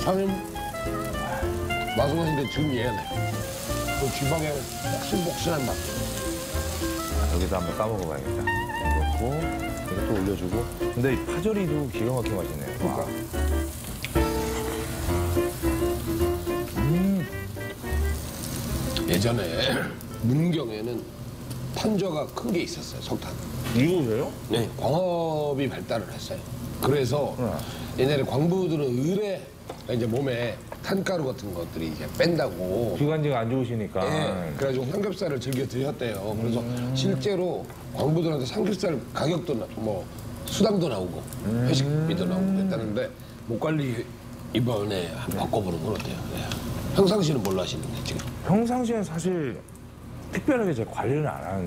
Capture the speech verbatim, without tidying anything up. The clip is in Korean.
처음엔 맛은 맛인데 지금 얘네. 그 쥐방의 복순복순한 맛. 여기도 한번 까먹어봐야겠다. 넣고 여기 또 올려주고. 근데 이 파절이도 기가 막히게 맛있네요. 그러니까. 음. 예전에 문경에는 판저가 큰 게 있었어요, 석탄. 이거세요? 네, 광업이 발달을 했어요. 그래서 옛날에 광부들은 을에 이제 몸에 탄가루 같은 것들이 이제 뺀다고. 기관지가 안 좋으시니까. 네, 그래가지고 삼겹살을 즐겨 드셨대요. 그래서 실제로 광부들한테 삼겹살 가격도 나- 뭐 수당도 나오고 회식비도 나오고 그랬다는데 목 관리 이번에 한번 바꿔보는 건 어때요? 네. 평상시는 뭘로 하시는데 지금? 평상시엔 사실 특별하게 제가 관리를 안 하는.